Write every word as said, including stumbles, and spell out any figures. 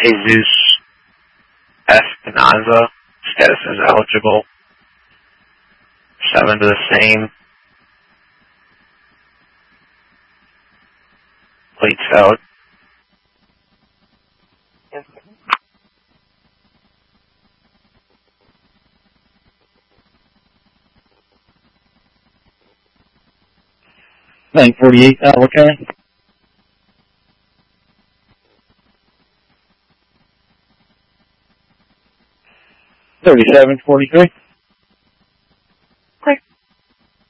Jesus Espinoza, status is eligible. Seven to the same. Plates out. nine forty-eight, Albuquerque. thirty-seven forty-three.